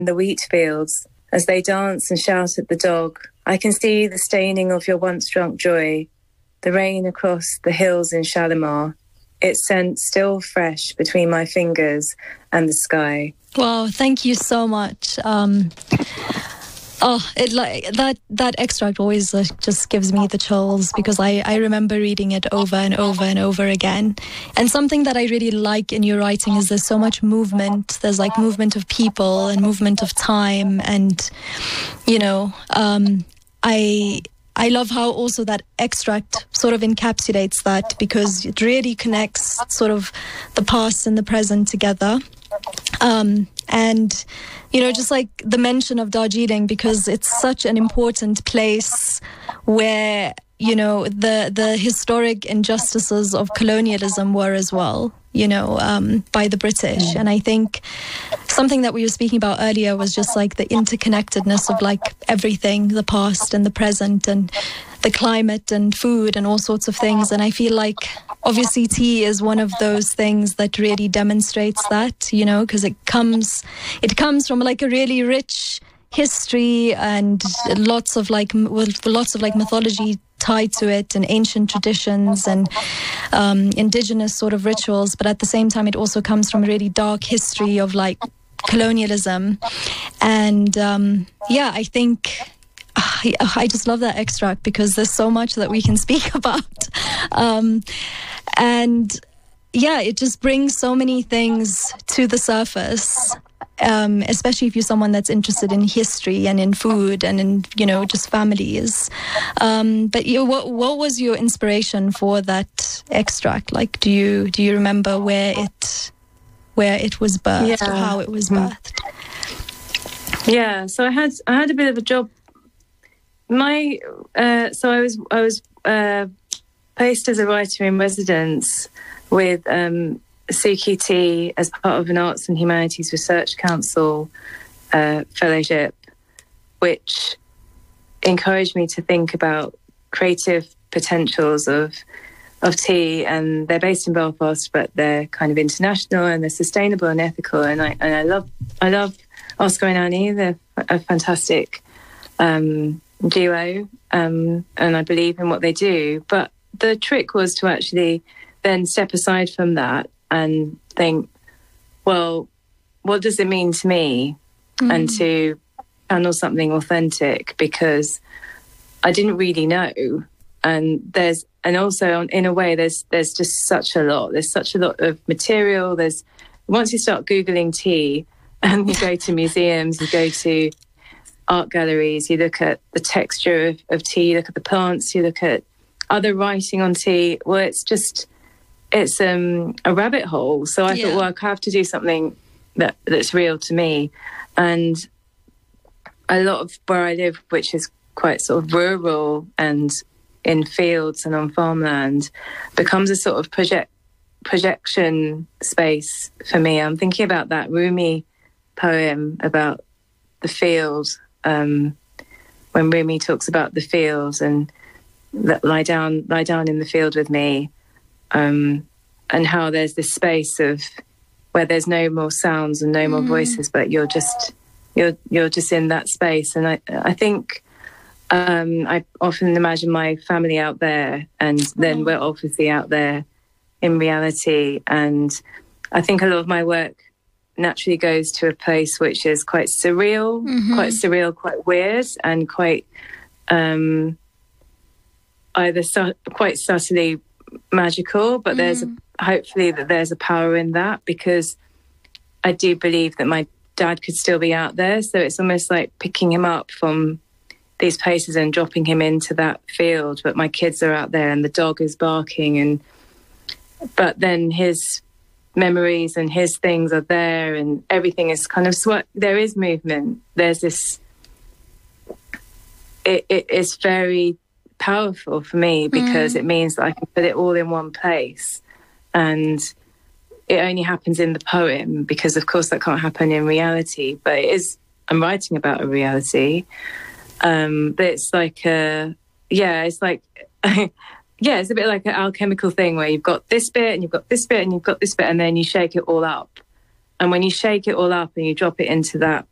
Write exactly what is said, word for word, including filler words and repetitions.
the wheat fields, as they dance and shout at the dog, I can see the staining of your once drunk joy, the rain across the hills in Shalimar, its scent still fresh between my fingers and the sky. Wow, thank you so much. Um, oh, it like that that extract always uh, just gives me the chills, because I, I remember reading it over and over and over again. And something that I really like in your writing is there's so much movement. There's like movement of people and movement of time, and you know, um, I. I love how also that extract sort of encapsulates that, because it really connects sort of the past and the present together. Um, and, you know, just like the mention of Darjeeling, because it's such an important place where, you know, the, the historic injustices of colonialism were as well, you know, um, by the British. And I think something that we were speaking about earlier was just like the interconnectedness of like everything, the past and the present and the climate and food and all sorts of things. And I feel like obviously tea is one of those things that really demonstrates that, you know, because it comes, it comes from like a really rich history and lots of like, with lots of like mythology tied to it and ancient traditions and um, indigenous sort of rituals. But at the same time, it also comes from a really dark history of like colonialism. And um, yeah, I think I, I just love that extract because there's so much that we can speak about. Um, and yeah, it just brings so many things to the surface. Um, especially if you're someone that's interested in history and in food and in, you know, just families. Um, but you, what what was your inspiration for that extract? Like, do you do you remember where it where it was birthed, yeah. or how it was birthed? Yeah, so I had I had a bit of a job. My uh, so I was I was uh, placed as a writer in residence with. Um, Suki T as part of an Arts and Humanities Research Council uh, fellowship, which encouraged me to think about creative potentials of of tea. And they're based in Belfast, but they're kind of international and they're sustainable and ethical. And I and I love I love Oscar and Annie. They're a fantastic um, duo, um, and I believe in what they do. But the trick was to actually then step aside from that and think, well, what does it mean to me? Mm. And to channel something authentic, because I didn't really know. And there's, and also in a way, there's there's just such a lot. There's such a lot of material. There's, once you start Googling tea and you go to museums, you go to art galleries, you look at the texture of, of tea, you look at the plants, you look at other writing on tea. Well, it's just, it's um, a rabbit hole. So I yeah. thought, well, I have to do something that that's real to me. And a lot of where I live, which is quite sort of rural and in fields and on farmland, becomes a sort of project projection space for me. I'm thinking about that Rumi poem about the field, um, when Rumi talks about the fields and lie down, lie down in the field with me. Um, and how there's this space of where there's no more sounds and no more mm. voices, but you're just you're you're just in that space. And I I think um, I often imagine my family out there, and then mm. we're obviously out there in reality. And I think a lot of my work naturally goes to a place which is quite surreal, mm-hmm. quite surreal, quite weird, and quite um, either su- quite subtly magical, but mm. there's a, hopefully that there's a power in that, because I do believe that my dad could still be out there. So it's almost like picking him up from these places and dropping him into that field, but my kids are out there and the dog is barking, and but then his memories and his things are there, and everything is kind of sw- there is movement. There's this it, it is very powerful for me, because mm. it means that I can put it all in one place, and it only happens in the poem, because of course that can't happen in reality, but it is, I'm writing about a reality, um, but it's like a, yeah, it's like yeah, it's a bit like an alchemical thing where you've got this bit and you've got this bit and you've got this bit, and then you shake it all up, and when you shake it all up and you drop it into that